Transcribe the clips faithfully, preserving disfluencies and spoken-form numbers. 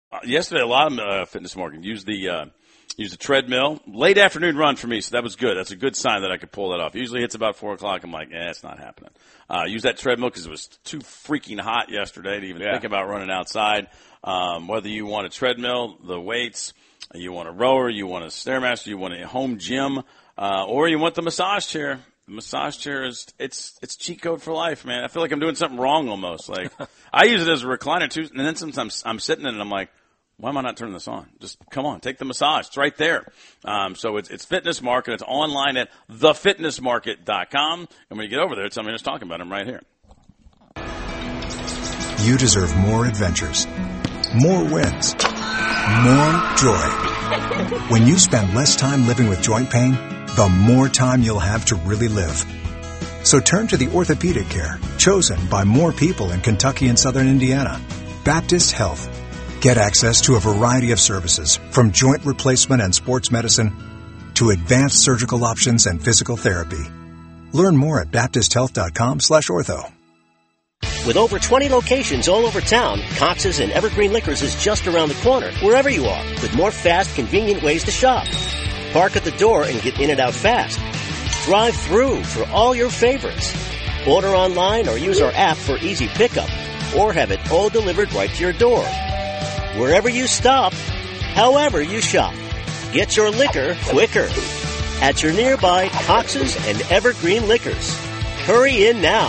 Uh, yesterday, a lot of uh, fitness marketing used the uh, used the treadmill. Late afternoon run for me, so that was good. That's a good sign that I could pull that off. Usually it's about four o'clock. I'm like, eh, it's not happening. Uh, use that treadmill because it was too freaking hot yesterday to even yeah. think about running outside. Um, whether you want a treadmill, the weights, you want a rower, you want a Stairmaster, you want a home gym, uh, or you want the massage chair. The massage chair is, it's, it's cheat code for life, man. I feel like I'm doing something wrong almost. Like, I use it as a recliner too, and then sometimes I'm sitting in it and I'm like, why am I not turning this on? Just come on, take the massage. It's right there. Um, so it's, it's Fitness Market. It's online at the fitness market dot com. And when you get over there, tell me I was talking about them right here. You deserve more adventures, more wins, more joy. When you spend less time living with joint pain, the more time you'll have to really live. So turn to the orthopedic care chosen by more people in Kentucky and Southern Indiana. Baptist Health. Get access to a variety of services, from joint replacement and sports medicine to advanced surgical options and physical therapy. Learn more at baptist health dot com slash ortho. With over twenty locations all over town, Cox's and Evergreen Liquors is just around the corner, wherever you are, with more fast, convenient ways to shop. Park at the door and get in and out fast. Drive through for all your favorites. Order online or use our app for easy pickup, or have it all delivered right to your door. Wherever you stop, however you shop, get your liquor quicker at your nearby Cox's and Evergreen Liquors. Hurry in now.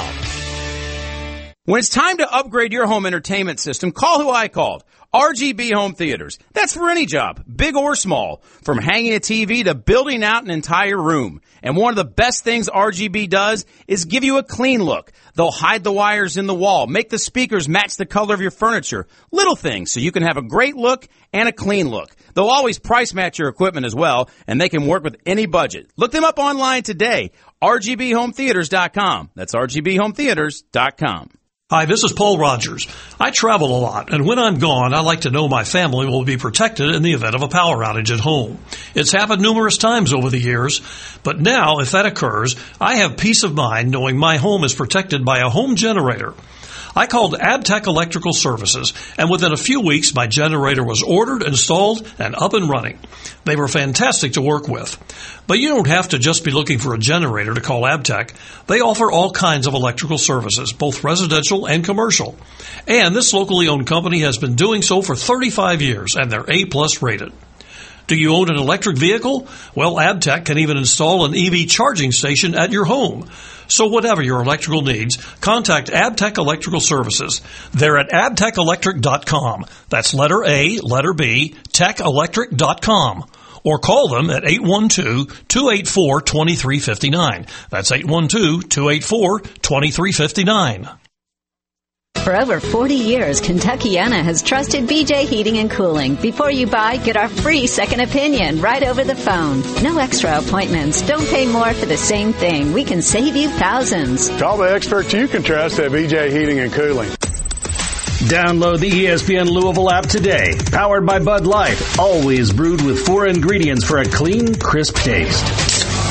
When it's time to upgrade your home entertainment system, call who I called. R G B Home Theaters. That's for any job, big or small, from hanging a T V to building out an entire room. And one of the best things R G B does is give you a clean look. They'll hide the wires in the wall, make the speakers match the color of your furniture. Little things so you can have a great look and a clean look. They'll always price match your equipment as well, and they can work with any budget. Look them up online today, R G B home theaters dot com. That's R G B home theaters dot com. Hi, this is Paul Rogers. I travel a lot, and when I'm gone, I like to know my family will be protected in the event of a power outage at home. It's happened numerous times over the years, but now, if that occurs, I have peace of mind knowing my home is protected by a home generator. I called Abtech Electrical Services, and within a few weeks, my generator was ordered, installed, and up and running. They were fantastic to work with. But you don't have to just be looking for a generator to call Abtech. They offer all kinds of electrical services, both residential and commercial. And this locally owned company has been doing so for thirty-five years, and they're A plus rated. Do you own an electric vehicle? Well, Abtech can even install an E V charging station at your home. So whatever your electrical needs, contact Abtech Electrical Services. They're at abtech electric dot com. That's letter A, letter B, tech electric dot com. Or call them at eight one two, two eight four, two three five nine. That's eight one two, two eight four, two three five nine. For over forty years, Kentuckiana has trusted B J Heating and Cooling. Before you buy, get our free second opinion right over the phone. No extra appointments. Don't pay more for the same thing. We can save you thousands. Call the experts you can trust at B J Heating and Cooling. Download the E S P N Louisville app today. Powered by Bud Light. Always brewed with four ingredients for a clean, crisp taste.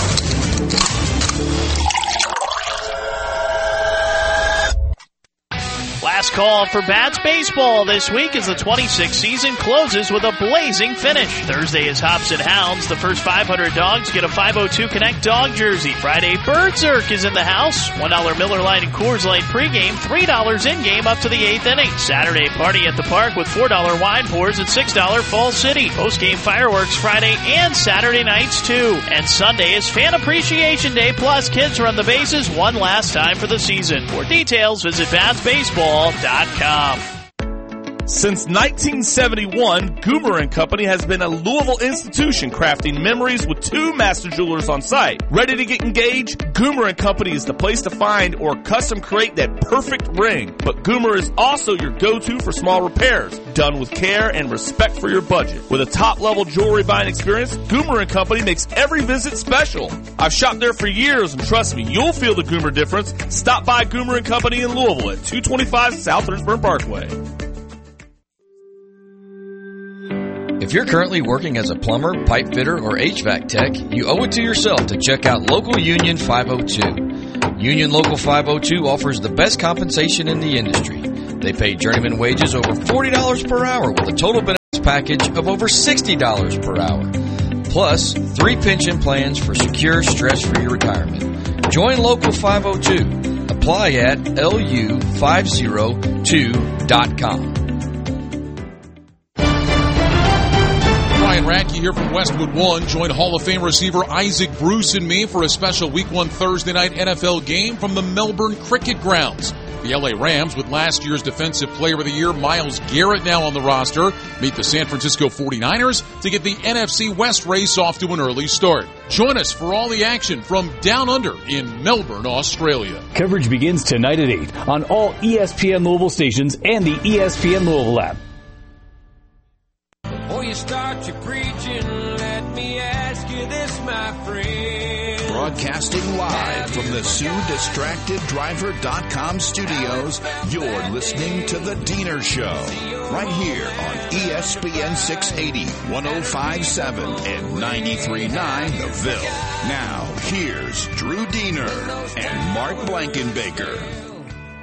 Last call for Bats baseball this week as the twenty-sixth season closes with a blazing finish. Thursday is Hops and Hounds. The first five hundred dogs get a five oh two Connect dog jersey. Friday, Berserk is in the house. one dollar Miller Lite and Coors Light pregame, three dollars in-game up to the eighth inning. Saturday, Party at the Park with four dollar wine pours at six dollars Fall City. Postgame fireworks Friday and Saturday nights too. And Sunday is Fan Appreciation Day, plus kids run the bases one last time for the season. For details, visit bats baseball dot com. Since nineteen seventy-one, Goomer and Company has been a Louisville institution crafting memories with two master jewelers on site. Ready to get engaged? Goomer and Company is the place to find or custom create that perfect ring. But Goomer is also your go-to for small repairs, done with care and respect for your budget. With a top-level jewelry buying experience, Goomer and Company makes every visit special. I've shopped there for years, and trust me, you'll feel the Goomer difference. Stop by Goomer and Company in Louisville at two twenty-five South Lynchburg Parkway. If you're currently working as a plumber, pipe fitter, or H V A C tech, you owe it to yourself to check out Local Union five oh two. Union Local five oh two offers the best compensation in the industry. They pay journeyman wages over forty dollars per hour with a total benefits package of over sixty dollars per hour. Plus, three pension plans for secure, stress-free retirement. Join Local five oh two. Apply at L U five oh two dot com. Ryan Radke here from Westwood One. Join Hall of Fame receiver Isaac Bruce and me for a special Week one Thursday night N F L game from the Melbourne Cricket Grounds. The L A Rams, with last year's Defensive Player of the Year Myles Garrett now on the roster, meet the San Francisco forty-niners to get the N F C West race off to an early start. Join us for all the action from Down Under in Melbourne, Australia. Coverage begins tonight at eight on all E S P N Louisville stations and the E S P N Louisville app. Before you start your preaching, let me ask you this, my friend. Broadcasting live from the Sue Distracted Driver dot com studios, you're listening to The Diener Show, right here on E S P N six eighty, one oh five point seven, and ninety-three point nine The Ville. Now, here's Drew Diener and Mark Blankenbaker.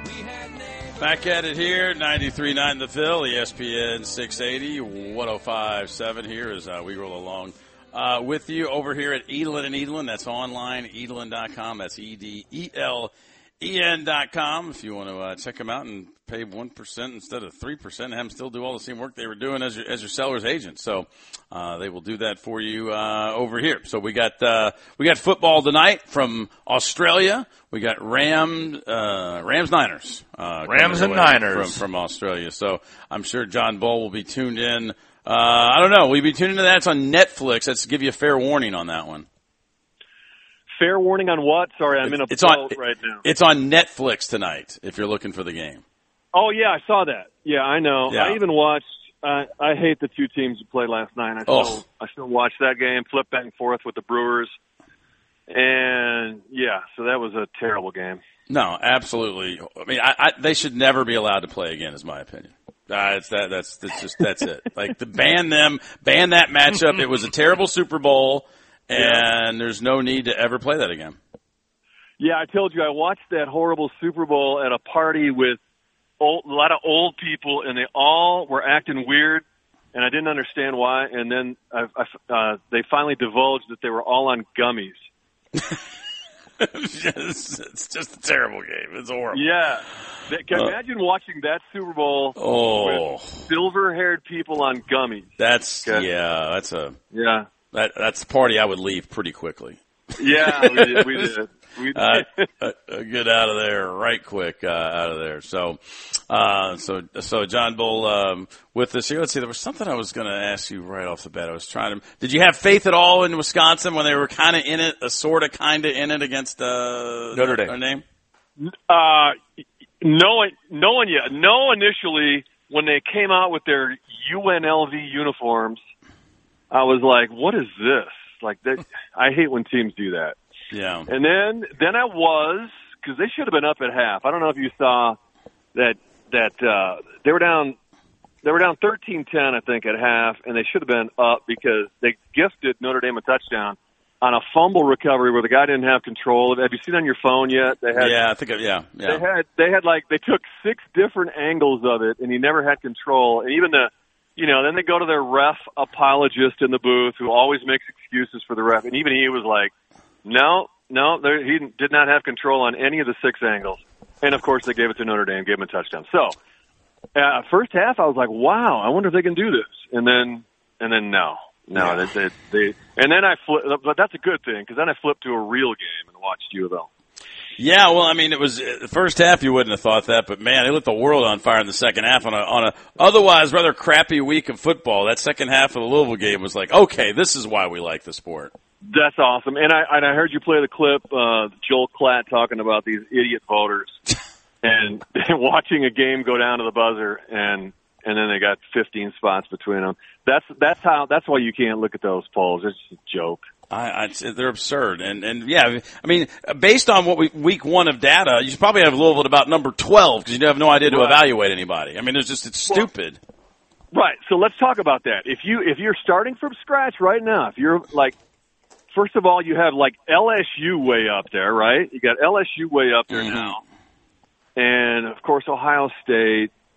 Back at it here, ninety-three point nine The Ville, E S P N six eighty, one oh five point seven here as uh, we roll along. Uh, with you over here at Edlin and Edlin. That's online, edlin dot com. That's E D E L E N dot com. If you want to uh, check them out and pay one percent instead of three percent and have them still do all the same work they were doing as your, as your seller's agent. So uh, they will do that for you uh, over here. So we got uh, we got football tonight from Australia. We got Ram, uh, Rams Niners. Uh, Rams and Niners. From, from Australia. So I'm sure John Bull will be tuned in. Uh, I don't know. Will you be tuning into that? It's on Netflix. Let's give you a fair warning on that one. Fair warning on what? Sorry, I'm in a it's boat on, right now. It's on Netflix tonight if you're looking for the game. Oh, yeah, I saw that. Yeah, I know. Yeah. I even watched uh, – I hate the two teams who played last night. I still, oh. I still watched that game, flip back and forth with the Brewers. And, yeah, so that was a terrible game. No, absolutely. I mean, I, I, they should never be allowed to play again, is my opinion. Uh, it's that. That's, that's just that's it. Like to ban them, ban that matchup. It was a terrible Super Bowl, and yeah. there's no need to ever play that again. Yeah, I told you I watched that horrible Super Bowl at a party with old, a lot of old people, and they all were acting weird, and I didn't understand why. And then I, I, uh, they finally divulged that they were all on gummies. it's, it's just a terrible game. It's horrible. Yeah. Can you imagine uh, watching that Super Bowl oh. with silver-haired people on gummies? That's okay. yeah. That's a yeah. That that's a party I would leave pretty quickly. Yeah, we did. We did. We did. Uh, uh, get out of there right quick. Uh, out of there. So, uh, so so John Bull um, with this here. Let's see. There was something I was going to ask you right off the bat. I was trying to. Did you have faith at all in Wisconsin when they were kind of in it, a sort of kind of in it against uh, Notre Dame? Their name? Uh. No, no one yet. No, initially when they came out with their U N L V uniforms, I was like, "What is this?" Like, that, I hate when teams do that. Yeah. And then, then I was because they should have been up at half. I don't know if you saw that that uh, they were down. They were down thirteen ten, I think, at half, and they should have been up because they gifted Notre Dame a touchdown on a fumble recovery where the guy didn't have control. Have you seen on your phone yet? They had, yeah, I think, yeah, yeah. They had, they had like, they took six different angles of it, and he never had control. And even the, you know, then they go to their ref apologist in the booth who always makes excuses for the ref, and even he was like, no, no, there, he did not have control on any of the six angles. And of course, they gave it to Notre Dame, gave him a touchdown. So, uh, first half, I was like, wow, I wonder if they can do this. And then, and then no. No, yeah. they, they, they, and then I flip, but that's a good thing because then I flipped to a real game and watched U of L. Yeah, well, I mean, it was the first half. You wouldn't have thought that, but man, they lit the world on fire in the second half on a on a otherwise rather crappy week of football. That second half of the Louisville game was like, okay, this is why we like the sport. That's awesome, and I and I heard you play the clip, uh, Joel Klatt talking about these idiot voters and watching a game go down to the buzzer and. And then they got fifteen spots between them. That's that's how. That's why you can't look at those polls. It's just a joke. I, I, they're absurd. And and yeah, I mean, based on what we week one of data, you should probably have Louisville at about number twelve because you have no idea to right. evaluate anybody. I mean, there's just it's stupid. Well, right. So let's talk about that. If you if you're starting from scratch right now, if you're like, first of all, you have like L S U way up there, right? You got L S U way up there mm-hmm. now, and of course Ohio State.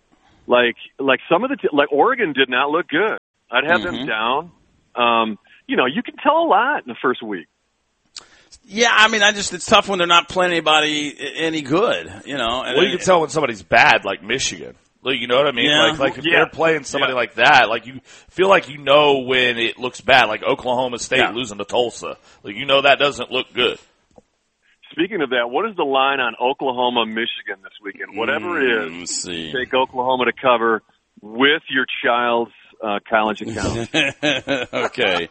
Like like some of the t- like Oregon did not look good. I'd have Mm-hmm. them down. Um, you know, you can tell a lot in the first week. Yeah, I mean, I just it's tough when they're not playing anybody any good. You know, and Well, you can tell when somebody's bad, like Michigan. Like, you know what I mean? Yeah. Like, like if Yeah. they're playing somebody Yeah. like that, like you feel like you know when it looks bad, like Oklahoma State Yeah. losing to Tulsa. Like, you know that doesn't look good. Speaking of that, what is the line on Oklahoma, Michigan this weekend? Whatever it is, Mm, let's see. take Oklahoma to cover with your child's uh, college account. Okay,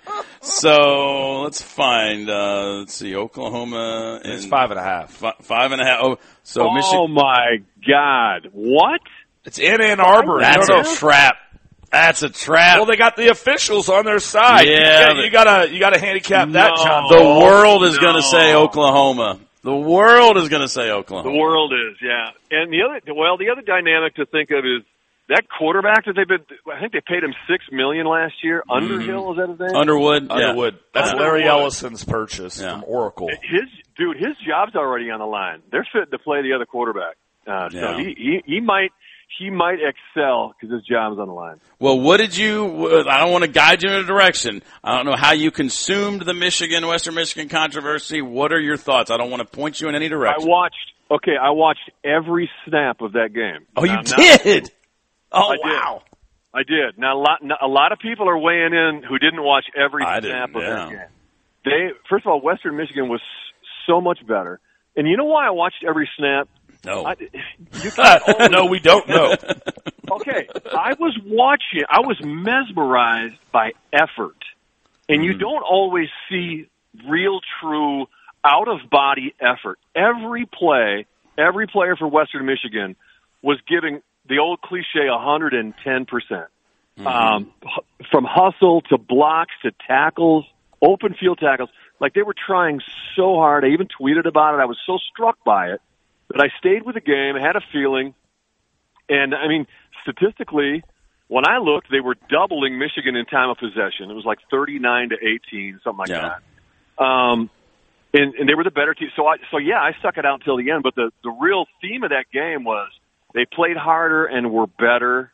so let's find. Uh, let's see, Oklahoma. It's and five and a half. fi- five and a half. Oh, so oh Michigan. my God! What? It's in Ann Arbor. That's you a know, trap. That's a trap. well, they got the officials on their side. Yeah, you, gotta you gotta handicap that, No. John. the Ball. world is going No. to say Oklahoma. The world is going to say Oklahoma. The world is, yeah. And the other, well, the other dynamic to think of is that quarterback that they've been. I think they paid him six million last year. Underhill, is that his name? Underwood. Yeah. Underwood. That's Underwood. Larry Ellison's purchase Yeah. from Oracle. His dude, his job's already on the line. They're fit to play the other quarterback. Uh, Yeah. So he, he he might he might excel because his job's on the line. Well, what did you? I don't want to guide you in a direction. I don't know how you consumed the Michigan Western Michigan controversy. What are your thoughts? I don't want to point you in any I direction. watched. Okay, I watched every snap of that game. Oh, you Now, now- did? Oh, I did. wow. I did. Now a lot, a lot of people are weighing in who didn't watch every I snap didn't, of yeah. that game. They first of all, Western Michigan was so much better, and you know why I watched every snap? No. I, you can't always, No, we don't know. Okay, I was watching. I was mesmerized by effort, and you don't always see real, true, out of body effort. Every play, every player for Western Michigan was giving the old cliche one hundred ten percent. Um, h- from hustle to blocks to tackles, open field tackles. Like they were trying so hard. I even tweeted about it. I was so struck by it that I stayed with the game, had a feeling. And, I mean, statistically, when I looked, they were doubling Michigan in time of possession. It was like thirty-nine to eighteen, something like Yeah. that. Um, and, and they were the better team. So, I, so yeah, I stuck it out until the end. But the, the real theme of that game was they played harder and were better.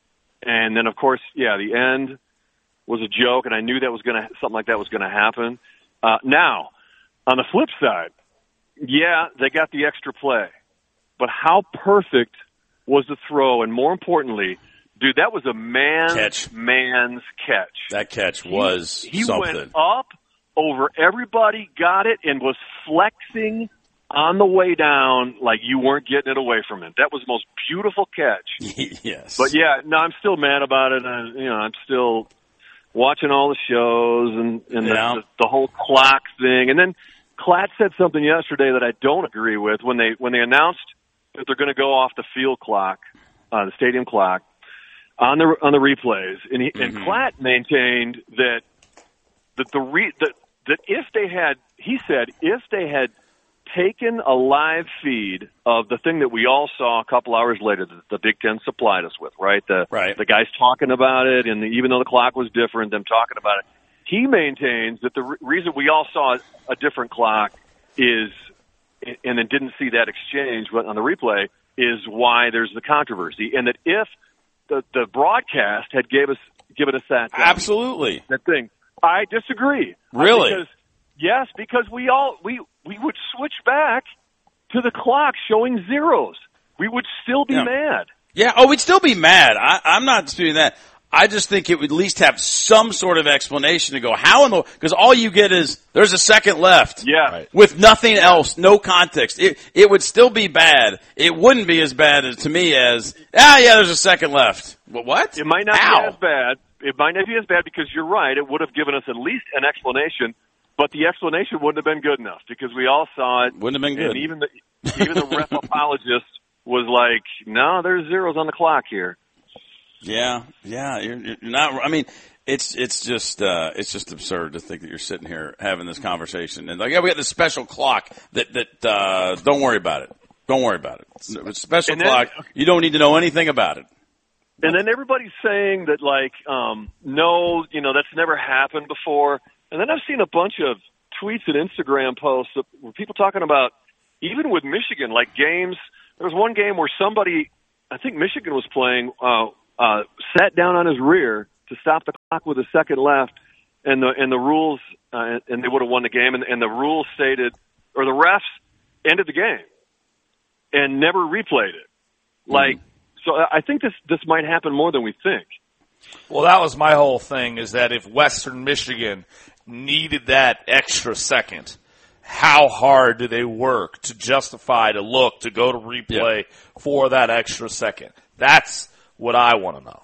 And then, of course, yeah, the end was a joke, and I knew that was going to something like that was going to happen. Uh, now, on the flip side, yeah, they got the extra play, but how perfect was the throw? And more importantly, dude, that was a man's Catch. man's catch. That catch was he something. went up over everybody, got it, and was flexing on the way down like you weren't getting it away from him. That was the most beautiful catch. Yes. But yeah, no, I'm still mad about it. I, you know, I'm still watching all the shows and, and Yeah. the, the, the whole clock thing. And then Klatt said something yesterday that I don't agree with when they when they announced that they're going to go off the field clock, uh, the stadium clock, on the on the replays. And he, and Klatt maintained that that the re, that that if they had, he said, if they had taken a live feed of the thing that we all saw a couple hours later that the Big Ten supplied us with, right? The Right. the guys talking about it, and the, even though the clock was different, them talking about it. He maintains that the re- reason we all saw a different clock is, and then didn't see that exchange on the replay, is why there's the controversy, and that if the the broadcast had gave us given us that um, Absolutely. that thing, I disagree. Really? Because, yes, because we all we we would switch back to the clock showing zeros. We would still be Yeah. mad. Yeah. Oh, we'd still be mad. I, I'm not disputing that. I just think it would at least have some sort of explanation to go, how in the, because all you get is, there's a second left. Yeah. Right. With nothing else, no context. It, it would still be bad. It wouldn't be as bad as, to me as, ah, yeah, there's a second left. Well, what? It might not How? be as bad. It might not be as bad because you're right. It would have given us at least an explanation, but the explanation wouldn't have been good enough because we all saw it. Wouldn't have been good. And even the even the ref apologist was like, "No, there's zeros on the clock here." Yeah, yeah, you're, you're not. I mean, it's it's just uh, it's just absurd to think that you're sitting here having this conversation and like, yeah, we got this special clock that that uh, don't worry about it. Don't worry about it. It's a special And then- clock. You don't need to know anything about it. And then everybody's saying that, like, um, no, you know, that's never happened before. And then I've seen a bunch of tweets and Instagram posts where people talking about, even with Michigan, like games, there was one game where somebody I think Michigan was playing, uh, uh, sat down on his rear to stop the clock with a second left, and the and the rules, uh, and they would have won the game, and, and the rules stated, or the refs ended the game and never replayed it. Like, mm-hmm. so I think this this might happen more than we think. Well, that was my whole thing, is that if Western Michigan needed that extra second, how hard do they work to justify, to look, to go to replay yeah. for that extra second? That's what I want to know.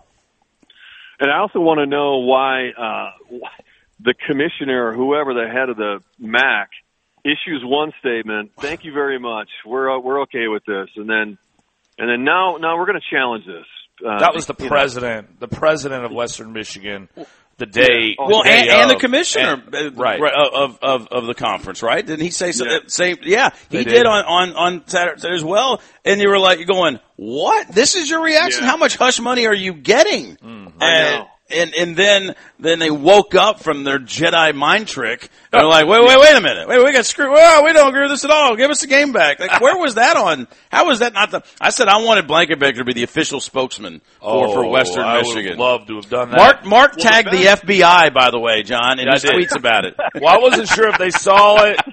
And I also want to know why uh, the commissioner or whoever the head of the M A C issues one statement, thank you very much, we're uh, we're okay with this, and then and then now now we're going to challenge this. Uh, that was the president, know. the president of Western Michigan, the day. Yeah. Well, the day and, and of, the commissioner, and, right. of, of of the conference, right? Didn't he say so, yeah. say yeah? He did. did on on on Saturday as well. And you were like, you're going, what? This is your reaction? Yeah. How much hush money are you getting? Mm-hmm. I and, know. And and then then they woke up from their Jedi mind trick. And they're like, wait, wait, wait a minute. Wait, we got screwed. Oh, we don't agree with this at all. Give us the game back. Like, where was that on? How was that not the? I said I wanted Blankenbaker to be the official spokesman for, oh, for Western I Michigan. would love to have done that. Mark Mark well, tagged the, the F B I, by the way, John, in yeah, his tweets about it. Well, I wasn't sure if they saw it,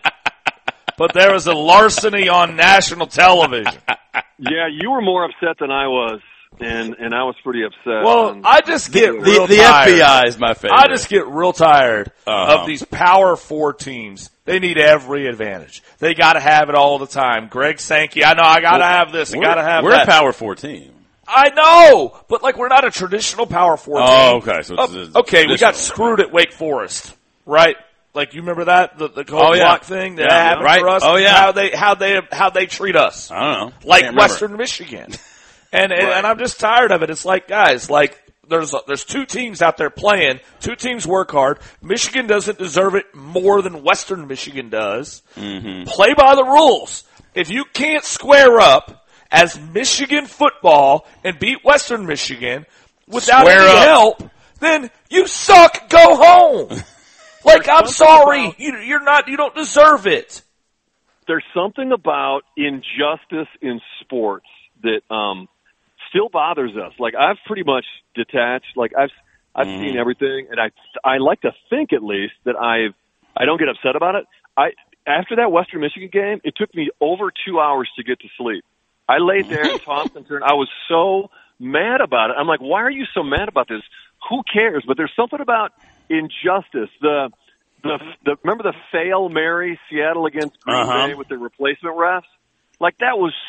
but there was a larceny on national television. Yeah, you were more upset than I was. And and I was pretty upset. Well, and I just get the, real the, the tired. F B I is my favorite. I just get real tired uh-huh. of these Power Four teams. They need every advantage. They got to have it all the time. Greg Sankey, I know I got to well, have this. I got to have we're that. We're a Power Four team. I know, but like we're not a traditional Power Four team. Oh, okay. So it's, oh, it's okay, we got screwed at Wake Forest, right? Like you remember that the the cold oh, yeah. block thing that yeah, happened right. for us. Oh yeah. How they how they how they treat us. I don't know. Like Western Michigan. And, and, right. and I'm just tired of it. It's like, guys, like, there's, there's two teams out there playing. Two teams work hard. Michigan doesn't deserve it more than Western Michigan does. Mm-hmm. Play by the rules. If you can't square up as Michigan football and beat Western Michigan without square any up. help, then you suck. Go home. Like, I'm sorry. About, you, you're not, you don't deserve it. There's something about injustice in sports that, um, still bothers us. Like I've pretty much detached. Like I've I've mm. seen everything, and I I like to think at least that I've I don't get upset about it. I after that Western Michigan game, it took me over two hours to get to sleep. I laid there and tossed and turned. I was so mad about it. I'm like, why are you so mad about this? Who cares? But there's something about injustice. The the the remember the fail Mary Seattle against Green uh-huh. Bay with the replacement refs? Like that was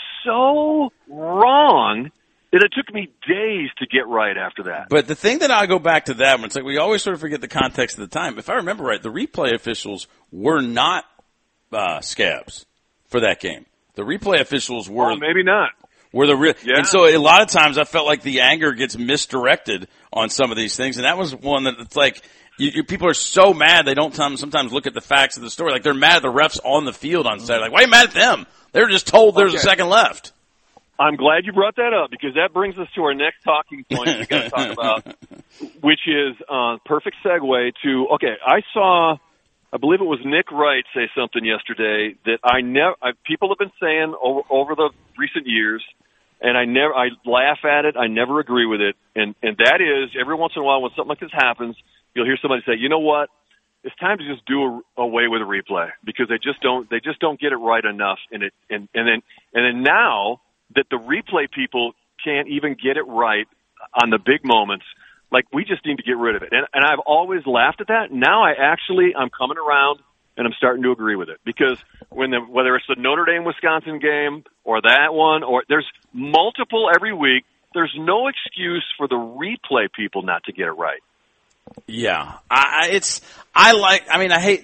so wrong. And it took me days to get right after that. But the thing that I go back to that one, it's like we always sort of forget the context of the time. If I remember right, the replay officials were not uh, scabs for that game. The replay officials were. Oh, maybe not. Were the real, yeah. And so a lot of times I felt like the anger gets misdirected on some of these things, and that was one that it's like you, you, people are so mad they don't sometimes look at the facts of the story. Like they're mad at the refs on the field on Saturday. Like why are you mad at them? They were just told there's okay. a second left. I'm glad you brought that up because that brings us to our next talking point we got to talk about, which is uh, perfect segue to. Okay, I saw, I believe it was Nick Wright say something yesterday that I never. I, people have been saying over, over the recent years, and I never. I laugh at it. I never agree with it, and and that is every once in a while when something like this happens, you'll hear somebody say, "You know what? It's time to just do a, away with a replay because they just don't. They just don't get it right enough." And it and and then and then now. That the replay people can't even get it right on the big moments. Like, we just need to get rid of it. And, and I've always laughed at that. Now I actually, I'm coming around and I'm starting to agree with it. Because when the, whether it's the Notre Dame-Wisconsin game or that one, or there's multiple every week, there's no excuse for the replay people not to get it right. Yeah. I, it's, I like, I mean, I hate,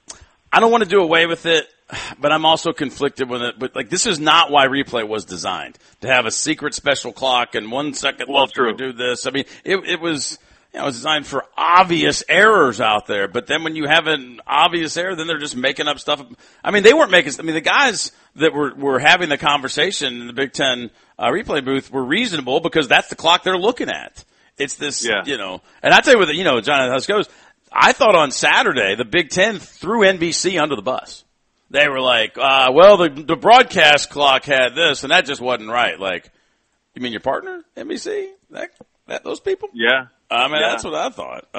I don't want to do away with it. But I'm also conflicted with it. But like, this is not why replay was designed to have a secret special clock and one second well, left to do this. I mean, it, it was, you know, it was designed for obvious errors out there. But then when you have an obvious error, then they're just making up stuff. I mean, they weren't making. I mean, the guys that were were having the conversation in the Big Ten uh, replay booth were reasonable because that's the clock they're looking at. It's this, yeah. you know. And I tell you what, you know, John, how this goes. I thought on Saturday the Big Ten threw N B C under the bus. They were like, uh, well, the, the broadcast clock had this, and that just wasn't right. Like, You mean your partner, N B C? That, that those people? Yeah. I mean, Yeah. that's what I thought.